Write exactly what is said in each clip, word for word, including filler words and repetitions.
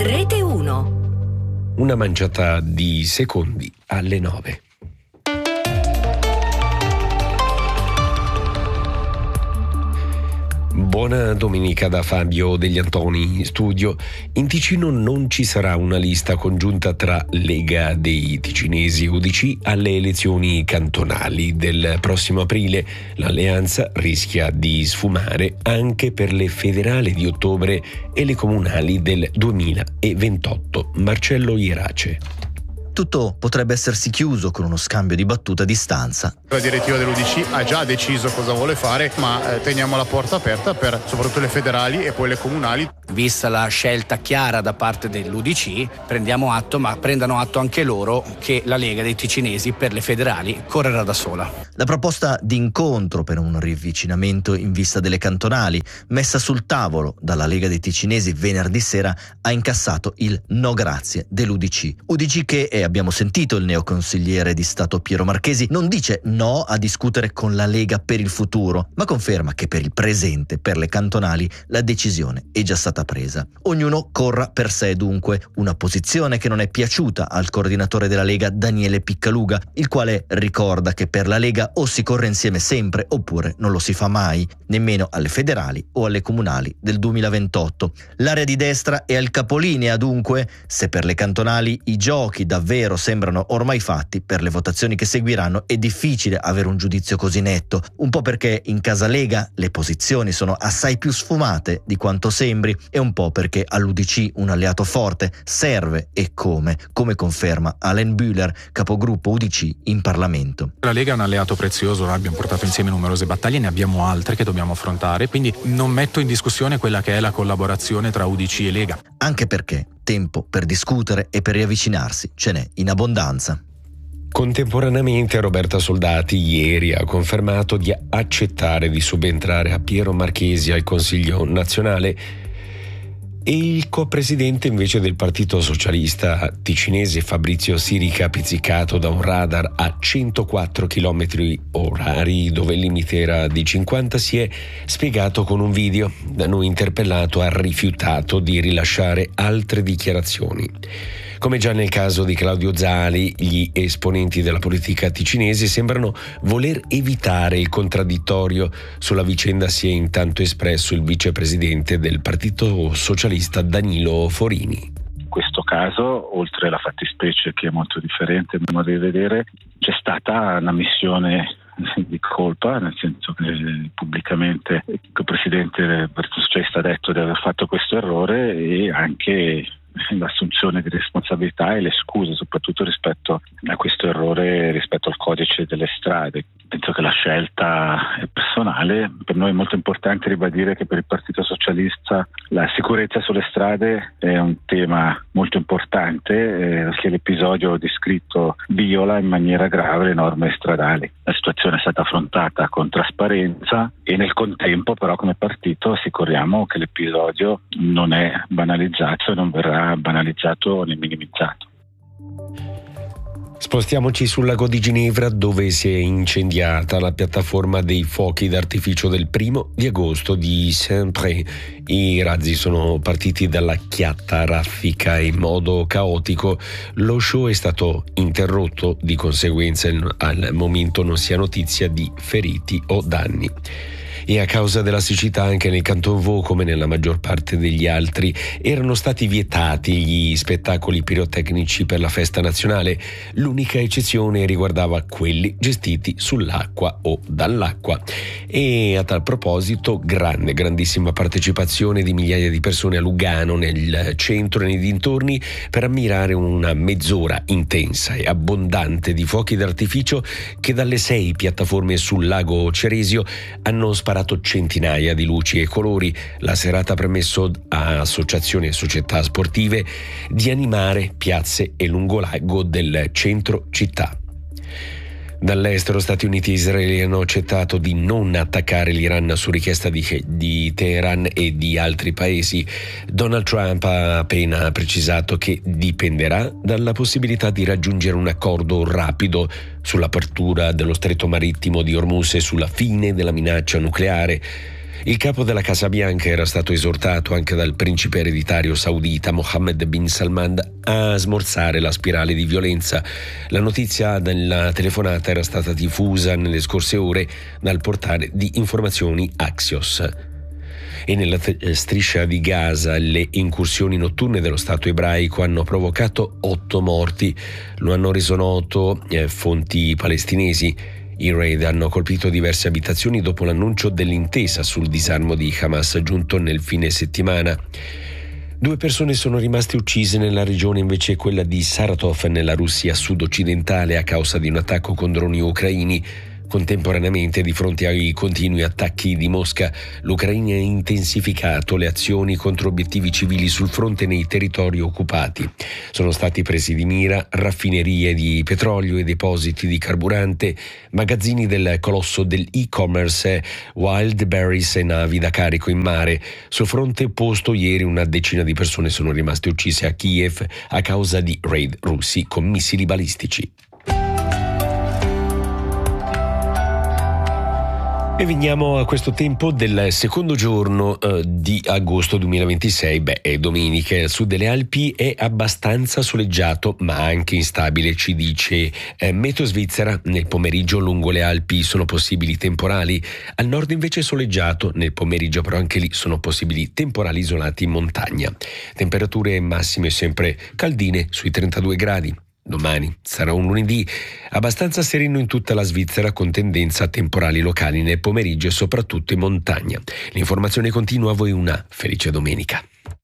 Rete uno. Una manciata di secondi alle nove. Buona domenica da Fabio Degli Antoni in studio. In Ticino non ci sarà una lista congiunta tra Lega dei Ticinesi e U D C alle elezioni cantonali del prossimo aprile. L'alleanza rischia di sfumare anche per le federali di ottobre e le comunali del duemilaventotto. Marcello Ierace. Tutto potrebbe essersi chiuso con uno scambio di battute a distanza. La direttiva dell'U D C ha già deciso cosa vuole fare, ma eh, teniamo la porta aperta per soprattutto le federali e poi le comunali. Vista la scelta chiara da parte dell'U D C, prendiamo atto, ma prendano atto anche loro che la Lega dei Ticinesi per le federali correrà da sola. La proposta di incontro per un riavvicinamento in vista delle cantonali, messa sul tavolo dalla Lega dei Ticinesi venerdì sera, ha incassato il no grazie dell'U D C. U D C che, e abbiamo sentito il neoconsigliere di Stato Piero Marchesi, non dice no a discutere con la Lega per il futuro, ma conferma che per il presente, per le cantonali, la decisione è già stata presa. Ognuno corra per sé dunque, una posizione che non è piaciuta al coordinatore della Lega Daniele Piccaluga, il quale ricorda che per la Lega o si corre insieme sempre oppure non lo si fa mai, nemmeno alle federali o alle comunali del duemilaventotto. L'area di destra è al capolinea dunque, se per le cantonali i giochi davvero sembrano ormai fatti, per le votazioni che seguiranno è difficile avere un giudizio così netto, un po' perché in casa Lega le posizioni sono assai più sfumate di quanto sembri e un po' perché all'U D C un alleato forte serve e come, come conferma Alain Bühler, capogruppo U D C in Parlamento. La Lega è un alleato prezioso, noi abbiamo portato insieme numerose battaglie, ne abbiamo altre che dobbiamo affrontare, quindi non metto in discussione quella che è la collaborazione tra U D C e Lega. Anche perché tempo per discutere e per riavvicinarsi ce n'è in abbondanza. Contemporaneamente Roberta Soldati ieri ha confermato di accettare di subentrare a Piero Marchesi al Consiglio nazionale e il co-presidente invece del Partito Socialista ticinese Fabrizio Sirica, pizzicato da un radar a centoquattro chilometri orari dove il limite era di cinquanta, si è spiegato con un video. Da noi interpellato ha rifiutato di rilasciare altre dichiarazioni. Come già nel caso di Claudio Zali, gli esponenti della politica ticinese sembrano voler evitare il contraddittorio. Sulla vicenda si è intanto espresso il vicepresidente del Partito Socialista Danilo Forini. In questo caso, oltre alla fattispecie che è molto differente, a mio modo di vedere, c'è stata una missione di colpa, nel senso che pubblicamente il presidente del Partito Socialista ha detto di aver fatto questo errore e anche l'assunzione di responsabilità e le scuse soprattutto rispetto a questo errore rispetto al codice delle strade. Penso che la scelta è personale. Per noi è molto importante ribadire che per il Partito Socialista la sicurezza sulle strade è un tema molto importante eh, perché l'episodio descritto viola in maniera grave le norme stradali. La situazione è stata affrontata con trasparenza e nel contempo però come partito assicuriamo che l'episodio non è banalizzato e non verrà banalizzato né minimizzato. Spostiamoci sul lago di Ginevra, dove si è incendiata la piattaforma dei fuochi d'artificio del primo di agosto di Saint-Pré. I razzi sono partiti dalla chiatta raffica in modo caotico. Lo show è stato interrotto, di conseguenza al momento non si ha notizia di feriti o danni. E a causa della siccità anche nel Canton Vaud, come nella maggior parte degli altri, erano stati vietati gli spettacoli pirotecnici per la festa nazionale. L'unica eccezione riguardava quelli gestiti sull'acqua o dall'acqua. E a tal proposito, grande, grandissima partecipazione di migliaia di persone a Lugano, nel centro e nei dintorni, per ammirare una mezz'ora intensa e abbondante di fuochi d'artificio che dalle sei piattaforme sul lago Ceresio hanno sparato centinaia di luci e colori. La serata ha permesso a associazioni e società sportive di animare piazze e lungolago del centro città. Dall'estero, Stati Uniti e Israele hanno accettato di non attaccare l'Iran su richiesta di, di Teheran e di altri paesi. Donald Trump ha appena precisato che dipenderà dalla possibilità di raggiungere un accordo rapido sull'apertura dello stretto marittimo di Hormuz e sulla fine della minaccia nucleare. Il capo della Casa Bianca era stato esortato anche dal principe ereditario saudita Mohammed bin Salman a smorzare la spirale di violenza. La notizia della telefonata era stata diffusa nelle scorse ore dal portale di informazioni Axios. E nella striscia di Gaza le incursioni notturne dello Stato ebraico hanno provocato otto morti. Lo hanno reso noto eh, fonti palestinesi. I raid hanno colpito diverse abitazioni dopo l'annuncio dell'intesa sul disarmo di Hamas giunto nel fine settimana. Due persone sono rimaste uccise nella regione invece quella di Saratov nella Russia sud-occidentale a causa di un attacco con droni ucraini. Contemporaneamente, di fronte ai continui attacchi di Mosca, l'Ucraina ha intensificato le azioni contro obiettivi civili sul fronte nei territori occupati. Sono stati presi di mira raffinerie di petrolio e depositi di carburante, magazzini del colosso dell'e-commerce Wildberries e navi da carico in mare. Sul fronte opposto, ieri una decina di persone sono rimaste uccise a Kiev a causa di raid russi con missili balistici. E veniamo a questo tempo del secondo giorno eh, di agosto duemilaventisei. Beh, è domenica, al sud delle Alpi è abbastanza soleggiato ma anche instabile, ci dice eh, Meteo Svizzera. Nel pomeriggio lungo le Alpi sono possibili temporali, al nord invece è soleggiato, nel pomeriggio però anche lì sono possibili temporali isolati in montagna. Temperature massime sempre caldine sui trentadue gradi. Domani sarà un lunedì abbastanza sereno in tutta la Svizzera con tendenza a temporali locali nel pomeriggio e soprattutto in montagna. L'informazione continua, a voi una felice domenica.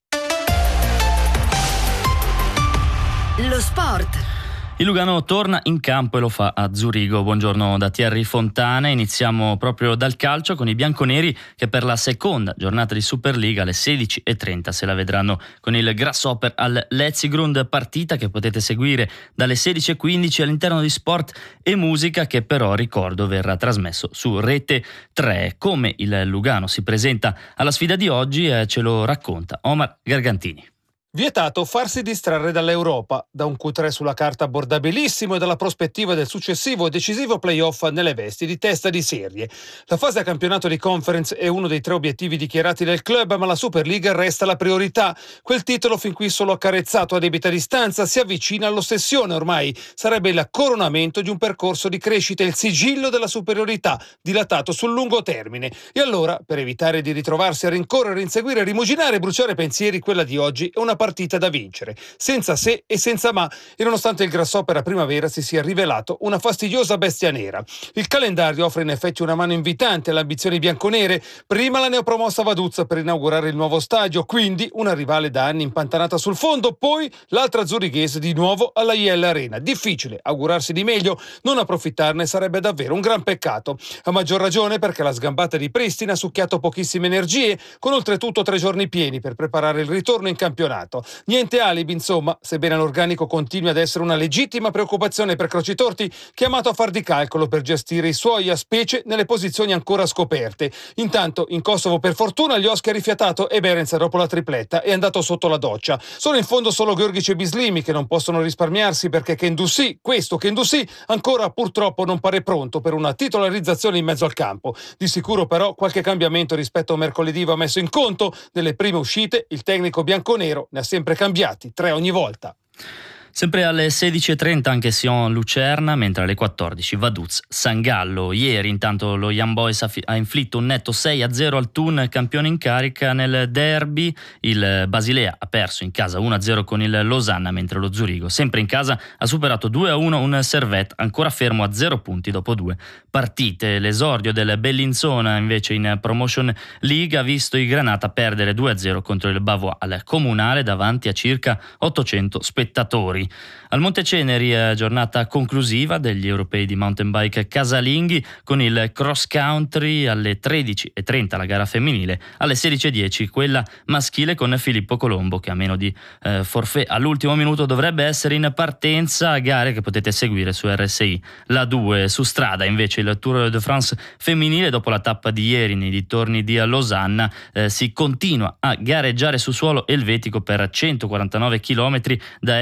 Lo sport. Il Lugano torna in campo e lo fa a Zurigo. Buongiorno da Thierry Fontana. Iniziamo proprio dal calcio con i bianconeri che per la seconda giornata di Superliga alle sedici e trenta se la vedranno con il Grasshopper al Letzigrund, partita che potete seguire dalle sedici e quindici all'interno di Sport e Musica, che però ricordo verrà trasmesso su Rete tre. Come il Lugano si presenta alla sfida di oggi eh, ce lo racconta Omar Gargantini. Vietato farsi distrarre dall'Europa, da un Q tre sulla carta abbordabilissimo e dalla prospettiva del successivo e decisivo playoff nelle vesti di testa di serie. La fase a campionato di Conference è uno dei tre obiettivi dichiarati del club, ma la Superliga resta la priorità. Quel titolo fin qui solo accarezzato a debita distanza si avvicina all'ossessione ormai. Sarebbe il coronamento di un percorso di crescita, il sigillo della superiorità, dilatato sul lungo termine. E allora, per evitare di ritrovarsi a rincorrere, inseguire, rimuginare e bruciare pensieri, quella di oggi è una partita da vincere, senza se e senza ma, e nonostante il Grasshopper a primavera si sia rivelato una fastidiosa bestia nera. Il calendario offre in effetti una mano invitante alle ambizioni bianconere, prima la neopromossa Vaduz per inaugurare il nuovo stadio, quindi una rivale da anni impantanata sul fondo, poi l'altra zurighese di nuovo alla I L Arena. Difficile augurarsi di meglio, non approfittarne sarebbe davvero un gran peccato, a maggior ragione perché la sgambata di Pristina ha succhiato pochissime energie, con oltretutto tre giorni pieni per preparare il ritorno in campionato. Niente alibi, insomma, sebbene l'organico continui ad essere una legittima preoccupazione per Crocitorti, chiamato a far di calcolo per gestire i suoi, a specie nelle posizioni ancora scoperte. Intanto in Kosovo per fortuna Ljoski ha rifiatato e Berenz dopo la tripletta è andato sotto la doccia. Sono in fondo solo Georgic e Bislimi che non possono risparmiarsi perché Kendussi, questo Kendussi, ancora purtroppo non pare pronto per una titolarizzazione in mezzo al campo. Di sicuro però qualche cambiamento rispetto a mercoledì va messo in conto. Nelle prime uscite il tecnico bianconero ne ha sempre cambiati, tre ogni volta. Sempre alle sedici e trenta anche Sion Lucerna, mentre alle quattordici Vaduz San Gallo. Ieri intanto lo Young Boys ha, fi- ha inflitto un netto sei a zero al Thun, campione in carica nel derby. Il Basilea ha perso in casa uno a zero con il Losanna, mentre lo Zurigo, sempre in casa, ha superato due a uno un Servette ancora fermo a zero punti dopo due partite. L'esordio del Bellinzona invece in Promotion League ha visto i Granata perdere due a zero contro il Bavois al Comunale davanti a circa ottocento spettatori. Al Monteceneri, eh, giornata conclusiva degli europei di mountain bike casalinghi con il cross country alle tredici e trenta la gara femminile, alle sedici e dieci quella maschile con Filippo Colombo che a meno di eh, forfait all'ultimo minuto dovrebbe essere in partenza, gare che potete seguire su R S I. La due su strada invece il Tour de France femminile, dopo la tappa di ieri nei dintorni di Losanna eh, si continua a gareggiare su suolo elvetico per centoquarantanove chilometri da Aigle a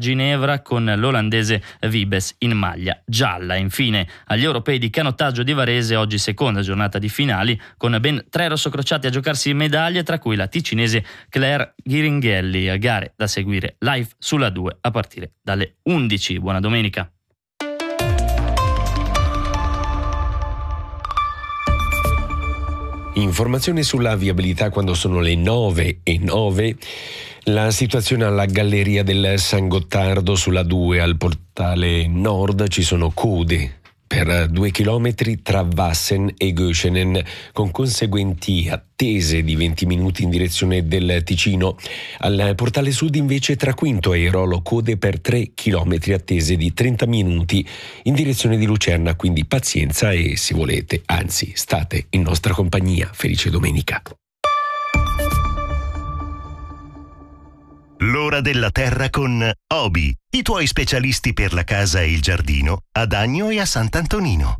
Ginevra con l'olandese Wiebes in maglia gialla. Infine agli europei di canottaggio di Varese oggi seconda giornata di finali con ben tre rossocrociati a giocarsi medaglie, tra cui la ticinese Claire Ghiringhelli. A gare da seguire live sulla due a partire dalle undici. Buona domenica. Informazioni sulla viabilità quando sono le nove e nove. La situazione alla Galleria del San Gottardo sulla due al portale nord, ci sono code per due chilometri tra Vassen e Göschenen, con conseguenti attese di venti minuti in direzione del Ticino. Al portale sud invece tra Quinto e Airolo code per tre chilometri, attese di trenta minuti in direzione di Lucerna, quindi pazienza e, se volete, anzi state in nostra compagnia. Felice domenica. L'ora della terra con Obi, i tuoi specialisti per la casa e il giardino, ad Agno e a Sant'Antonino.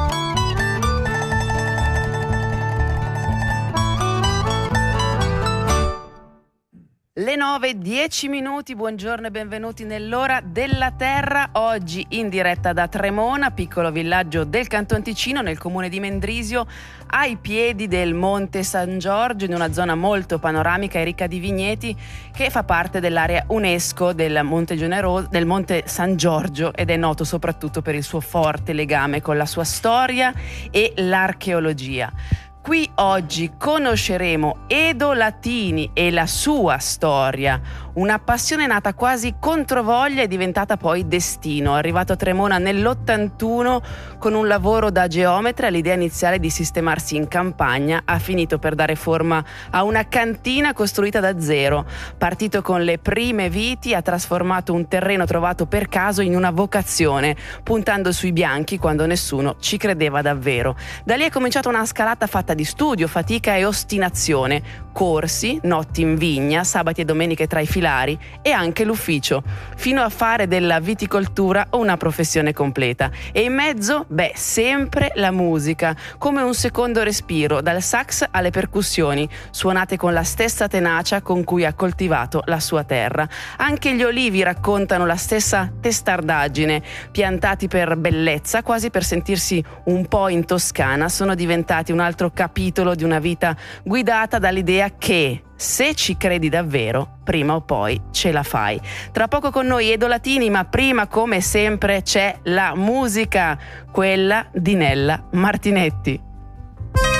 Le nove e dieci minuti, buongiorno e benvenuti nell'ora della terra, oggi in diretta da Tremona, piccolo villaggio del Canton Ticino nel comune di Mendrisio, ai piedi del Monte San Giorgio, in una zona molto panoramica e ricca di vigneti che fa parte dell'area UNESCO del Monte, Generoso, del Monte San Giorgio, ed è noto soprattutto per il suo forte legame con la sua storia e l'archeologia. Qui oggi conosceremo Edo Latini e la sua storia, una passione nata quasi controvoglia e diventata poi destino. Arrivato a Tremona nell'ottantuno con un lavoro da geometra, l'idea iniziale di sistemarsi in campagna ha finito per dare forma a una cantina costruita da zero. Partito con le prime viti, ha trasformato un terreno trovato per caso in una vocazione, puntando sui bianchi quando nessuno ci credeva davvero. Da lì è cominciata una scalata fatta di studio, fatica e ostinazione, corsi, notti in vigna, sabati e domeniche tra i filari e anche l'ufficio, fino a fare della viticoltura una professione completa. E in mezzo, beh, sempre la musica, come un secondo respiro, dal sax alle percussioni, suonate con la stessa tenacia con cui ha coltivato la sua terra. Anche gli olivi raccontano la stessa testardaggine, piantati per bellezza, quasi per sentirsi un po' in Toscana, sono diventati un altro capitolo di una vita guidata dall'idea che, se ci credi davvero, prima o poi ce la fai. Tra poco con noi Edo Latini, ma prima, come sempre, c'è la musica, quella di Nella Martinetti.